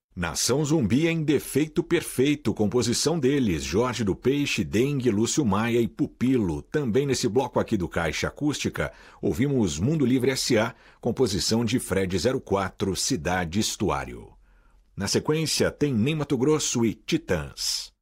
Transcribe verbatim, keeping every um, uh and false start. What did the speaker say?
Nação Zumbi em Defeito Perfeito, composição deles, Jorge do Peixe, Dengue, Lúcio Maia e Pupilo. Também nesse bloco aqui do Caixa Acústica, ouvimos Mundo Livre S A, composição de Fred zero quatro, Cidade Estuário. Na sequência, tem Nem Mato Grosso e Titãs.